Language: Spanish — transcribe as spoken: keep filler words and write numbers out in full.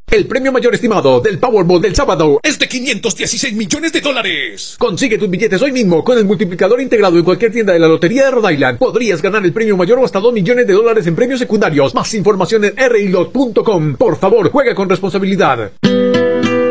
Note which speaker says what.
Speaker 1: El premio mayor estimado del Powerball del sábado es de quinientos dieciséis millones de dólares. Consigue tus billetes hoy mismo con el multiplicador integrado en cualquier tienda de la Lotería de Rhode Island. Podrías ganar el premio mayor o hasta dos millones de dólares en premios secundarios. Más información en r i lot punto com. Por favor, juega con responsabilidad.